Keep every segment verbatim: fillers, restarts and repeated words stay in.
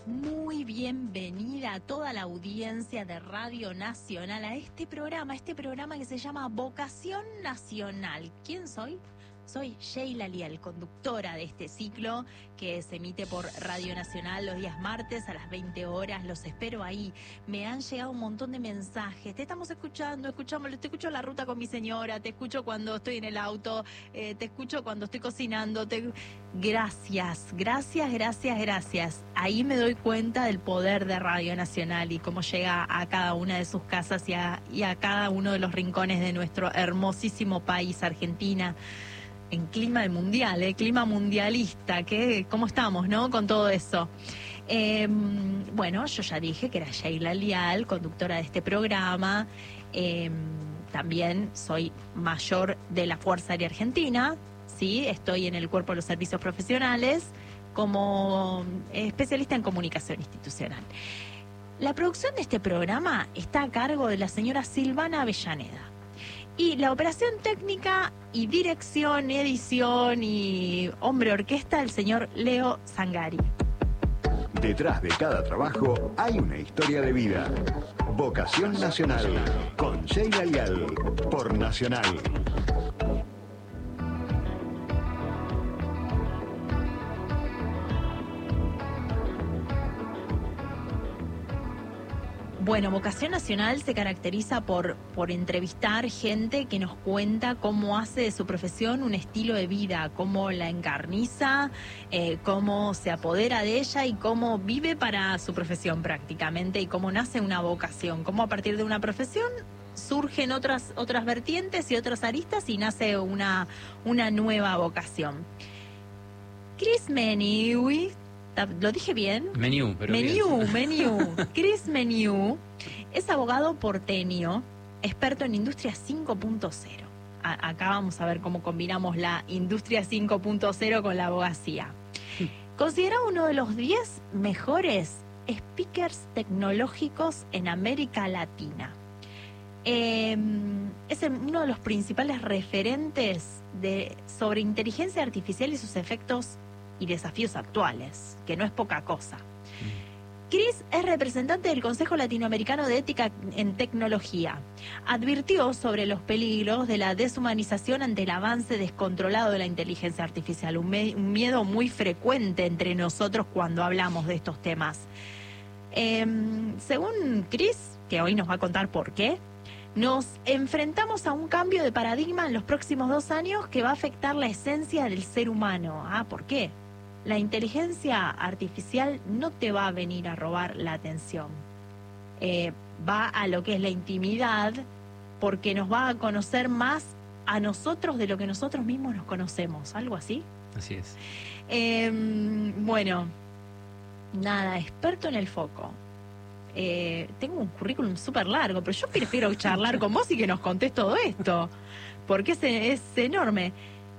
Muy bienvenida a toda la audiencia de Radio Nacional a este programa, este programa que se llama Vocación Nacional. ¿Quién soy? Soy Sheila Lial, conductora de este ciclo que se emite por Radio Nacional los días martes a las veinte horas. Los espero ahí. Me han llegado un montón de mensajes. Te estamos escuchando, escuchamos, te escucho en la ruta con mi señora, te escucho cuando estoy en el auto, eh, te escucho cuando estoy cocinando. Te... Gracias, gracias, gracias, gracias. Ahí me doy cuenta del poder de Radio Nacional y cómo llega a cada una de sus casas y a, y a cada uno de los rincones de nuestro hermosísimo país, Argentina. En clima de mundial, eh, clima mundialista, que ¿cómo estamos, no? Con todo eso. Eh, bueno, yo ya dije que era Sheila Lial, conductora de este programa. Eh, también soy mayor de la Fuerza Aérea Argentina, ¿sí? Estoy en el Cuerpo de los Servicios Profesionales como especialista en comunicación institucional. La producción de este programa está a cargo de la señora Silvana Avellaneda. Y la operación técnica y dirección, edición y hombre orquesta, el señor Leo Zangari. Detrás de cada trabajo hay una historia de vida. Vocación Nacional, con Sheila Lial, por Nacional. Bueno, Vocación Nacional se caracteriza por, por entrevistar gente que nos cuenta cómo hace de su profesión un estilo de vida, cómo la encarniza, eh, cómo se apodera de ella y cómo vive para su profesión prácticamente y cómo nace una vocación, cómo a partir de una profesión surgen otras, otras vertientes y otras aristas y nace una, una nueva vocación. Chris Meniu, ¿lo dije bien? Meniu, pero Meniu, bien. Meniu. Chris Meniu es abogado porteño, experto en Industria cinco punto cero. A- acá vamos a ver cómo combinamos la Industria cinco punto cero con la abogacía. Considerado uno de los diez mejores speakers tecnológicos en América Latina. Eh, es el- uno de los principales referentes de, sobre inteligencia artificial y sus efectos y desafíos actuales, que no es poca cosa. Chris es representante del Consejo Latinoamericano de Ética en Tecnología. Advirtió sobre los peligros de la deshumanización ante el avance descontrolado de la inteligencia artificial, un, me- un miedo muy frecuente entre nosotros cuando hablamos de estos temas. Eh, según Chris, que hoy nos va a contar por qué, nos enfrentamos a un cambio de paradigma en los próximos dos años que va a afectar la esencia del ser humano. Ah, ¿por qué? La inteligencia artificial no te va a venir a robar la atención. Eh, va a lo que es la intimidad, porque nos va a conocer más a nosotros de lo que nosotros mismos nos conocemos. ¿Algo así? Así es. Eh, bueno, nada, experto en el foco. Eh, tengo un currículum súper largo, pero yo prefiero charlar con vos y que nos contés todo esto, porque es, es enorme.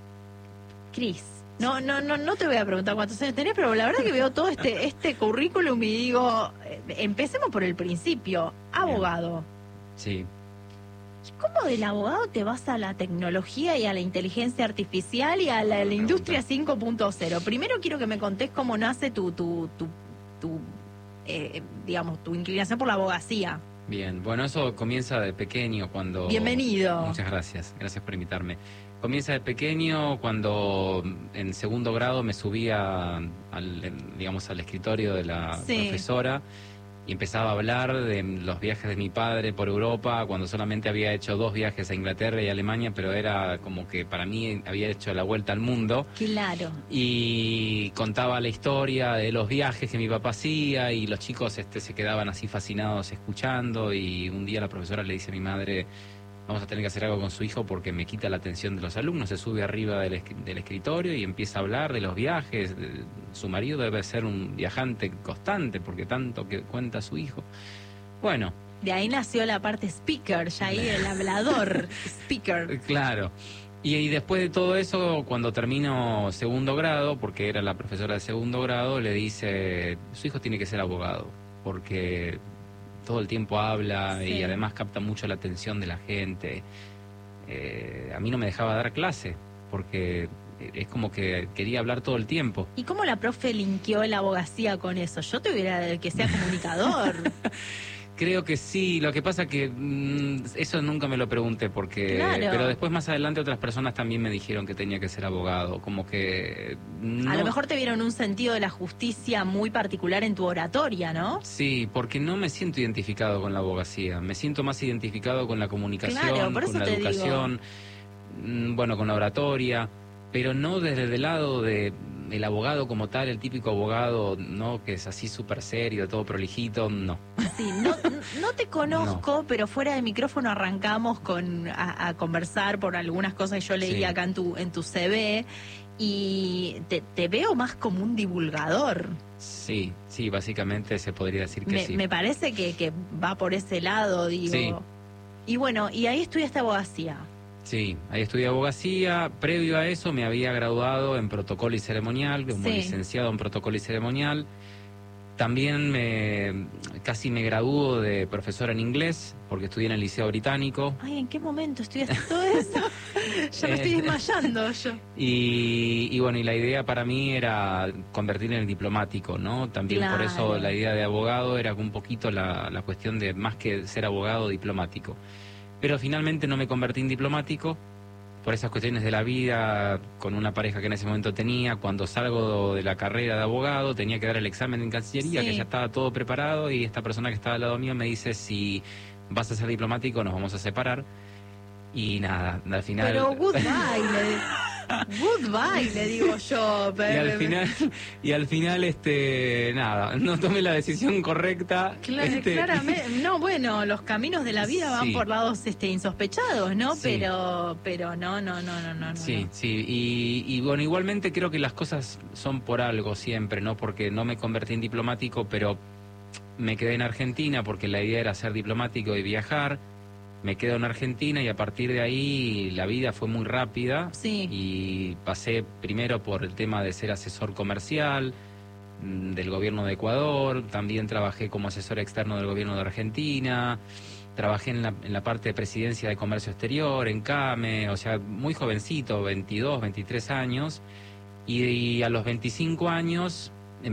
Cris, no, no, no, no te voy a preguntar cuántos años tenés, pero la verdad que veo todo este, este currículum y digo, eh, empecemos por el principio. Abogado. Sí. ¿Cómo del abogado te vas a la tecnología y a la inteligencia artificial y a la, la industria cinco punto cero? Primero quiero que me contés cómo nace tu, tu, tu, tu eh, digamos, tu inclinación por la abogacía. Bien, bueno, eso comienza de pequeño cuando... Bienvenido. Muchas gracias, gracias por invitarme. Comienza de pequeño cuando en segundo grado me subía al, digamos, al escritorio de la Sí. profesora y empezaba a hablar de los viajes de mi padre por Europa, cuando solamente había hecho dos viajes a Inglaterra y Alemania, pero era como que para mí había hecho la vuelta al mundo. Claro. Y contaba la historia de los viajes que mi papá hacía y los chicos este, se quedaban así fascinados escuchando, y un día la profesora le dice a mi madre: vamos a tener que hacer algo con su hijo porque me quita la atención de los alumnos. Se sube arriba del, esc- del escritorio y empieza a hablar de los viajes. De- su marido debe ser un viajante constante porque tanto que cuenta su hijo. Bueno. De ahí nació la parte speaker, ya ahí el hablador, speaker. Claro. Y, y después de todo eso, cuando termino segundo grado, porque era la profesora de segundo grado, le dice: su hijo tiene que ser abogado, porque todo el tiempo habla Sí. y además capta mucho la atención de la gente. Eh, a mí no me dejaba dar clase, porque es como que quería hablar todo el tiempo. ¿Y cómo la profe linkeó la abogacía con eso? Yo te hubiera que sea comunicador. Creo que sí, lo que pasa que mmm, eso nunca me lo pregunté porque Claro. pero después más adelante otras personas también me dijeron que tenía que ser abogado, como que no, A lo mejor te vieron un sentido de la justicia muy particular en tu oratoria, ¿no? sí, porque no me siento identificado con la abogacía, me siento más identificado con la comunicación, Claro, por con eso la te educación, mmm, bueno, con la oratoria, pero no desde el lado de el abogado como tal, el típico abogado, ¿no? Que es así súper serio, todo prolijito, no. Sí, no, no te conozco, pero fuera de micrófono arrancamos con a, a conversar por algunas cosas que yo leí Sí. acá en tu en tu C V y te, te veo más como un divulgador. Sí, sí, básicamente se podría decir que Me, sí. me parece que, que va por ese lado, digo. Sí. Y bueno, y ahí estudiaste abogacía. Sí, ahí estudié abogacía. Previo a eso me había graduado en protocolo y ceremonial, como Sí. licenciado en protocolo y ceremonial. También me casi me graduó de profesor en inglés, porque estudié en el Liceo Británico. Ay, ¿en qué momento estudiaste todo eso? Ya me estoy Eh, desmayando yo. Y, y bueno, y la idea para mí era convertirme en diplomático, ¿no? También por Claro. eso la idea de abogado era un poquito la, la cuestión de más que ser abogado, diplomático. Pero finalmente no me convertí en diplomático por esas cuestiones de la vida, con una pareja que en ese momento tenía. Cuando salgo de la carrera de abogado tenía que dar el examen en Cancillería, Sí. que ya estaba todo preparado, y esta persona que estaba al lado mío me dice: si vas a ser diplomático nos vamos a separar. Y nada, al final... Pero goodbye, le, goodbye, le digo yo. Y al final, y al final, este, nada, no tomé la decisión correcta. Cla- este, Claramente, no, bueno, los caminos de la vida van Sí. por lados este, insospechados, ¿no? Sí. Pero, pero no, no, no, no, no. Sí, no. sí, y, y bueno, igualmente creo que las cosas son por algo siempre, ¿no? Porque no me convertí en diplomático, pero me quedé en Argentina porque la idea era ser diplomático y viajar. Me quedo en Argentina y a partir de ahí la vida fue muy rápida. Sí. Y pasé primero por el tema de ser asesor comercial mm, del gobierno de Ecuador, también trabajé como asesor externo del gobierno de Argentina, trabajé en la, en la parte de presidencia de comercio exterior, en CAME, o sea, muy jovencito, veintidós, veintitrés años, y, y a los veinticinco años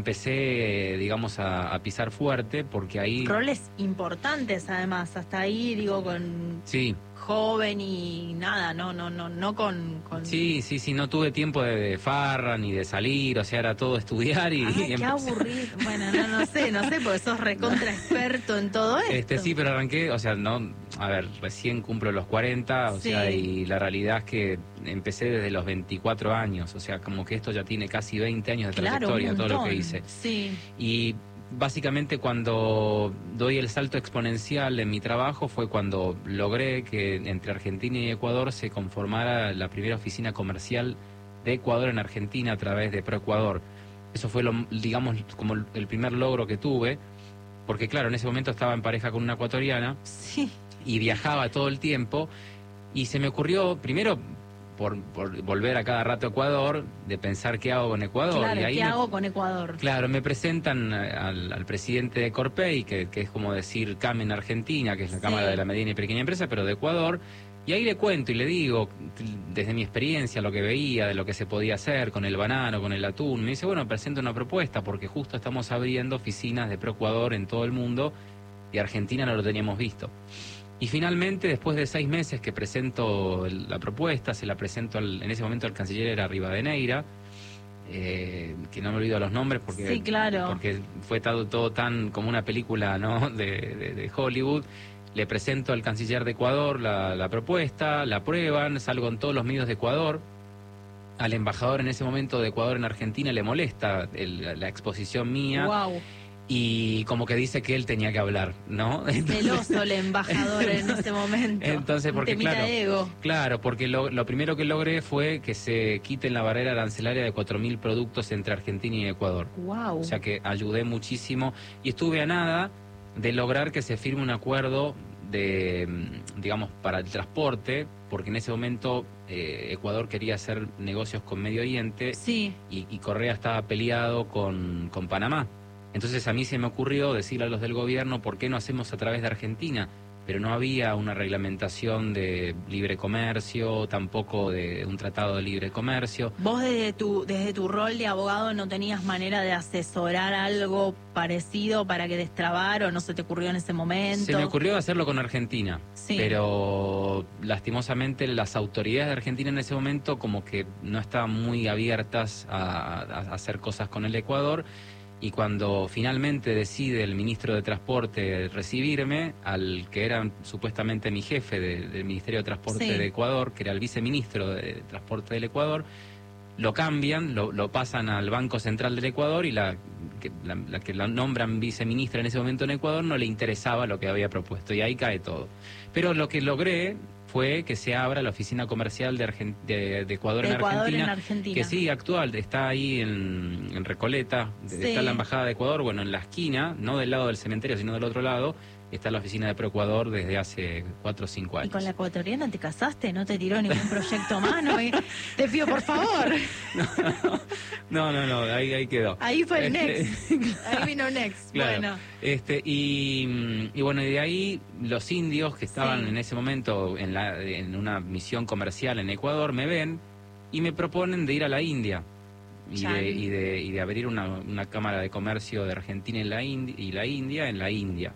empecé, digamos, a, a pisar fuerte, porque ahí... Roles importantes, además, hasta ahí, digo, con Sí. joven y nada, no, no, no, no con... con... Sí, sí, sí, no tuve tiempo de, de farra ni de salir, o sea, era todo estudiar y... Ay, y qué empecé- aburrido. Bueno, no, no sé, no sé, porque sos recontra experto en todo esto. Este sí, pero arranqué, o sea, no, a ver, recién cumplo los cuarenta, o Sí. sea, y la realidad es que empecé desde los veinticuatro años, o sea, como que esto ya tiene casi veinte años de Claro, trayectoria, un todo lo que montón. hice. Sí. Y básicamente cuando doy el salto exponencial en mi trabajo fue cuando logré que entre Argentina y Ecuador se conformara la primera oficina comercial de Ecuador en Argentina a través de ProEcuador. Eso fue, lo, digamos, como el primer logro que tuve, porque claro, en ese momento estaba en pareja con una ecuatoriana Sí. y viajaba todo el tiempo, y se me ocurrió, primero, por, por volver a cada rato a Ecuador, de pensar qué hago con Ecuador. Claro, y ahí ¿qué me- hago con Ecuador? Claro, me presentan eh, al, al presidente de Corpey, que, que es como decir CAME en Argentina, que es la Sí. Cámara de la Mediana y Pequeña Empresa, pero de Ecuador. Y ahí le cuento y le digo, desde mi experiencia, lo que veía, de lo que se podía hacer con el banano, con el atún. Me dice, bueno, presenta una propuesta, porque justo estamos abriendo oficinas de ProEcuador en todo el mundo y Argentina no lo teníamos visto. Y finalmente, después de seis meses que presento el- la propuesta, se la presento, al- en ese momento el canciller era Rivadeneira, eh, que no me olvido los nombres porque, Sí, claro. porque fue todo, todo tan como una película, ¿no? de, de- de Hollywood. Le presento al canciller de Ecuador la, la propuesta, la aprueban, salgo en todos los medios de Ecuador. Al embajador en ese momento de Ecuador en Argentina le molesta el- la exposición mía. Wow. Y como que dice que él tenía que hablar, ¿no? Celoso el embajador en ese momento. Entonces, Un porque temita claro, de ego. claro, porque lo, lo primero que logré fue que se quiten la barrera arancelaria de cuatro mil productos entre Argentina y Ecuador. Wow. O sea que ayudé muchísimo y estuve a nada de lograr que se firme un acuerdo de, mm, digamos, para el transporte, porque en ese momento eh, Ecuador quería hacer negocios con Medio Oriente Sí. y, y Correa estaba peleado con, con Panamá. Entonces a mí se me ocurrió decirle a los del gobierno, ¿por qué no hacemos a través de Argentina? pero no había una reglamentación de libre comercio, tampoco de un tratado de libre comercio. ¿Vos desde tu, desde tu rol de abogado no tenías manera de asesorar algo parecido para que destrabar o no se te ocurrió en ese momento? Se me ocurrió hacerlo con Argentina, sí. pero lastimosamente las autoridades de Argentina en ese momento como que no estaban muy abiertas a, a hacer cosas con el Ecuador. Y cuando finalmente decide el ministro de Transporte recibirme, al que era supuestamente mi jefe de, del Ministerio de Transporte sí. de Ecuador, que era el viceministro de Transporte del Ecuador, lo cambian, lo, lo pasan al Banco Central del Ecuador y la que la, la que la nombran viceministra en ese momento en Ecuador no le interesaba lo que había propuesto y ahí cae todo. Pero lo que logré fue que se abra la oficina comercial de, Argen de, de Ecuador, de en, Ecuador Argentina, en Argentina, que sí, actual, está ahí en, en Recoleta, sí. está la Embajada de Ecuador, bueno, en la esquina, no del lado del cementerio, sino del otro lado, está la oficina de ProEcuador desde hace cuatro o cinco años. ¿Y con la ecuatoriana te casaste? ¿No te tiró ningún proyecto más? ¿No? Te pido, por favor. No, no, no, ahí, ahí quedó. Ahí fue el Este, next. Ahí vino next. Claro. Bueno. Este, y, y bueno, y de ahí los indios que estaban sí. en ese momento en, la, en una misión comercial en Ecuador me ven y me proponen de ir a la India y de, y, de, y de abrir una, una cámara de comercio de Argentina en la Indi y la India en la India.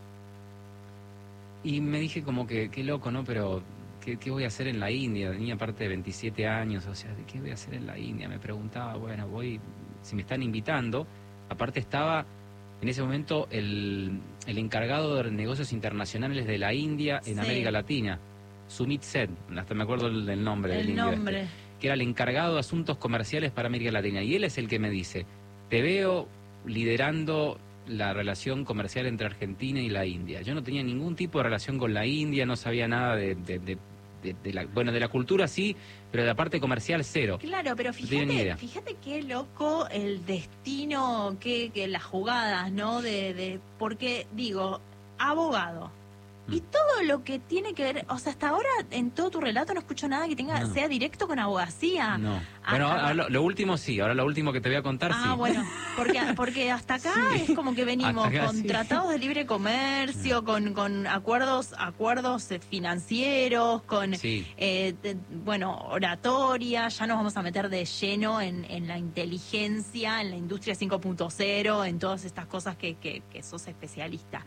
Y me dije como que, qué loco, ¿no? Pero, ¿qué, ¿qué voy a hacer en la India? Tenía aparte de veintisiete años, o sea, ¿qué voy a hacer en la India? Me preguntaba, bueno, voy, si me están invitando. Aparte estaba, en ese momento, el, el encargado de negocios internacionales de la India en sí. América Latina, Sumit Seth, hasta me acuerdo del, del nombre el del indio nombre. este, que era el encargado de asuntos comerciales para América Latina. Y él es el que me dice, te veo liderando la relación comercial entre Argentina y la India. Yo no tenía ningún tipo de relación con la India, no sabía nada de, de, de, de, de la, bueno, de la cultura sí, pero de la parte comercial cero. Claro, pero fíjate, no fíjate qué loco el destino, que, que las jugadas, ¿no? De, de, porque digo, abogado. Y todo lo que tiene que ver, o sea, hasta ahora en todo tu relato no escucho nada que tenga No. sea directo con abogacía. No. Ah, Bueno, ah, ahora lo, lo último sí, ahora lo último que te voy a contar ah, sí. bueno, porque, porque hasta acá Sí. es como que venimos Hasta acá, con sí. tratados de libre comercio, con, con acuerdos acuerdos eh, financieros, con, Sí. eh, de- bueno, oratoria, ya nos vamos a meter de lleno en, en la inteligencia, en la industria cinco punto cero, en todas estas cosas que, que, que sos especialista.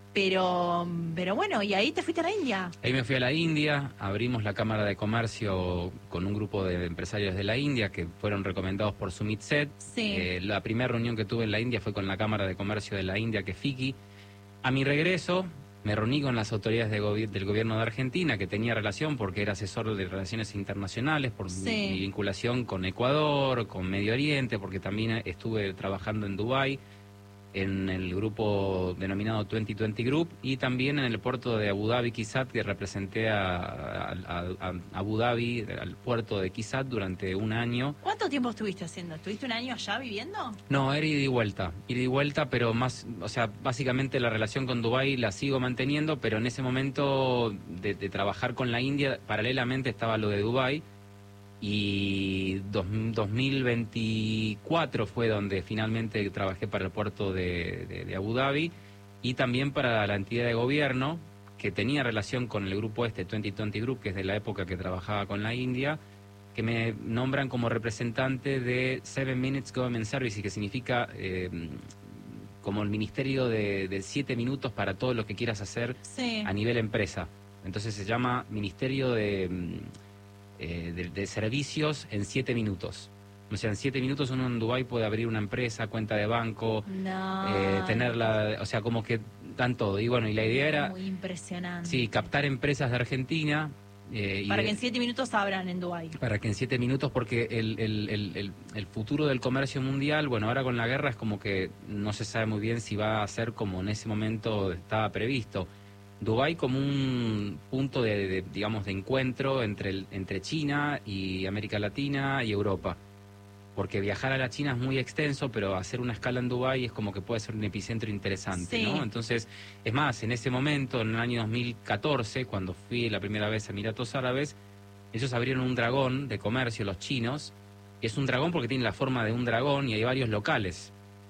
Pero, pero bueno, y ahí te fuiste a la India. Ahí me fui a la India, abrimos la Cámara de Comercio con un grupo de empresarios de la India que fueron recomendados por Sumit Seth. Sí. Eh, la primera reunión que tuve en la India fue con la Cámara de Comercio de la India, que es FICI. A mi regreso me reuní con las autoridades de gobi- del gobierno de Argentina, que tenía relación porque era asesor de relaciones internacionales por Sí. mi, mi vinculación con Ecuador, con Medio Oriente, porque también estuve trabajando en Dubái, en el grupo denominado veinte veinte Group, y también en el puerto de Abu Dhabi, Qisat, que representé a, a- a- a Abu Dhabi, al puerto de Qisat, durante un año. ¿Cuánto tiempo estuviste haciendo? ¿Estuviste un año allá viviendo? No, era ida y vuelta, ida y vuelta, pero más, o sea, básicamente la relación con Dubái la sigo manteniendo, pero en ese momento de, de trabajar con la India, paralelamente estaba lo de Dubái, y dos, dos mil veinticuatro fue donde finalmente trabajé para el puerto de, de, de Abu Dhabi, y también para la entidad de gobierno, que tenía relación con el grupo este, veinte veinte Group, que es de la época que trabajaba con la India, que me nombran como representante de Seven Minutes Government Services, que significa eh, como el ministerio de, de siete minutos para todo lo que quieras hacer Sí. a nivel empresa. Entonces se llama Ministerio de, mm, eh, de, de Servicios en siete minutos. O sea, en siete minutos uno en Dubái puede abrir una empresa, cuenta de banco, No. eh, tenerla, o sea, como que dan todo. Y bueno, y la idea era, Muy impresionante. sí, captar empresas de Argentina. eh, y Para de- que en siete minutos abran en Dubái. para que en siete minutos, porque el, el, el, el, el futuro del comercio mundial, bueno, ahora con la guerra es como que no se sabe muy bien si va a ser como en ese momento estaba previsto. Dubái como un punto de, de, digamos, de encuentro entre, el, entre China y América Latina y Europa. Porque viajar a la China es muy extenso, pero hacer una escala en Dubái es como que puede ser un epicentro interesante, Sí. ¿no? Entonces, es más, en ese momento, en el año dos mil catorce, cuando fui la primera vez a Emiratos Árabes, ellos abrieron un dragón de comercio, los chinos, que es un dragón porque tiene la forma de un dragón y hay varios locales.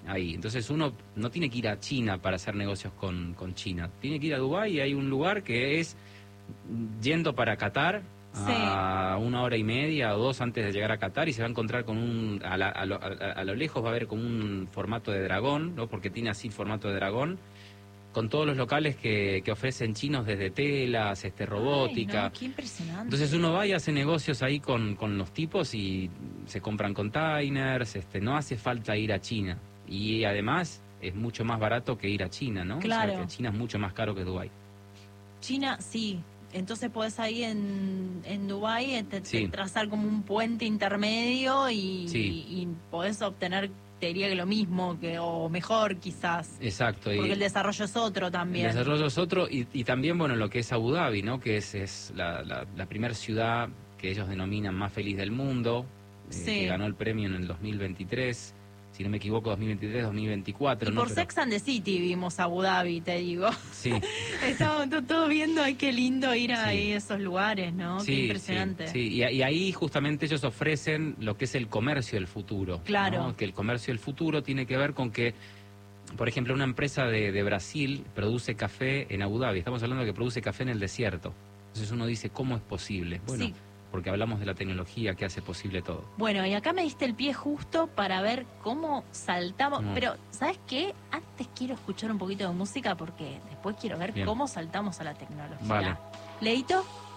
ahí. Entonces uno no tiene que ir a China para hacer negocios con, con China. Tiene que ir a Dubái y hay un lugar que es yendo para Qatar a sí. una hora y media o dos antes de llegar a Qatar y se va a encontrar con un... A, la, a, lo, a, a lo lejos va a haber como un formato de dragón, ¿no? Porque tiene así formato de dragón, con todos los locales que, que ofrecen chinos desde telas, este, robótica. Ay, no, qué impresionante. Entonces uno va y hace negocios ahí con, con los tipos y se compran containers, este, no hace falta ir a China. Y además es mucho más barato que ir a China, ¿no? Claro. O sea, que China es mucho más caro que Dubái. China, sí. Entonces podés ahí en, en Dubái te, sí. te trazar como un puente intermedio y, sí. y, y podés obtener... te diría que lo mismo, que o mejor quizás. Exacto. Porque y el desarrollo es otro también. El desarrollo es otro y, y también, bueno, lo que es Abu Dhabi, ¿no? Que es, es la, la, la primera ciudad que ellos denominan más feliz del mundo, eh, sí. que ganó el premio en el dos mil veintitrés, si no me equivoco, dos mil veintitrés, dos mil veinticuatro. Y ¿no? por Pero... Sex and the City vimos Abu Dhabi, te digo. Sí. Estábamos todos viendo, ay, qué lindo ir a sí. esos lugares, ¿no? Sí, qué impresionante. Sí, sí. Y, y ahí justamente ellos ofrecen lo que es el comercio del futuro. Claro. ¿no? Que el comercio del futuro tiene que ver con que, por ejemplo, una empresa de, de Brasil produce café en Abu Dhabi. Estamos hablando de que produce café en el desierto. Entonces uno dice, ¿cómo es posible? Bueno, sí. porque hablamos de la tecnología que hace posible todo. Bueno, y acá me diste el pie justo para ver cómo saltamos. No. Pero, ¿sabes qué? Antes quiero escuchar un poquito de música porque después quiero ver Bien. cómo saltamos a la tecnología. Vale. Leito.